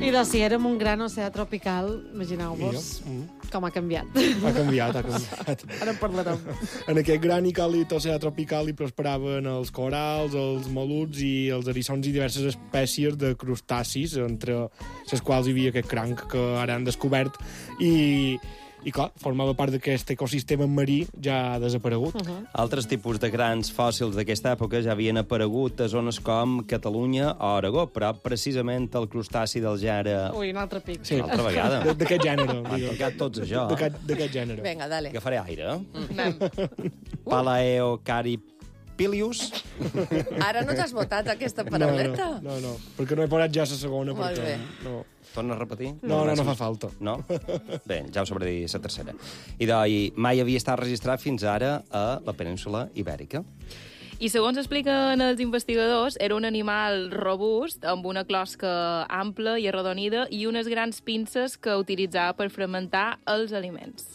Idò, si érem un gran oceà tropical, imagineu-vos com ha canviat. Ha canviat. Ara en parlarem. En aquest gran i càlid oceà tropical hi prosperaven els corals, els mol·luscs i els eriçons i diverses espècies de crustacis, entre les quals hi havia aquest cranc que ara han descobert, i clar, formava part d'aquest ecosistema marí ja ha desaparegut. Altres tipus de grans fòssils d'aquesta època ja havien aparegut a zones com Catalunya o Aragó, però precisament el crustaci del gènere... Ui, un altre pic. Sí. Una altra vegada. D'aquest gènere. M'han tocat tots això. D'aquest gènere. Vinga, dale. Agafaré aire. Anem. Palaeocaripilius. Ara no t'has votat aquesta parauleta? No, perquè no he posat ja la segona. Molt perquè, bé. No. Torna a repetir? No fa falta. No? Bé, ja ho sabré dir la tercera. Mai havia estat registrat fins ara a la península Ibèrica. I segons expliquen els investigadors, era un animal robust, amb una closca ampla i arrodonida i unes grans pinces que utilitzava per fermentar els aliments.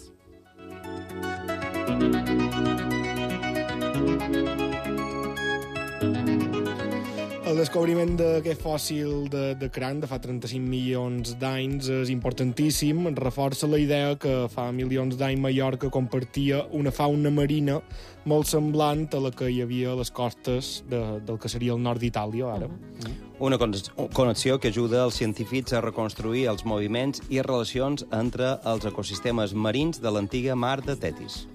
El descobriment d'aquest fòssil de cranc de fa 35 milions d'anys és importantíssim. Reforça la idea que fa milions d'anys Mallorca compartia una fauna marina molt semblant a la que hi havia a les costes del que seria el nord d'Itàlia ara. Una connexió que ajuda els científics a reconstruir els moviments i relacions entre els ecosistemes marins de l'antiga mar de Tetis.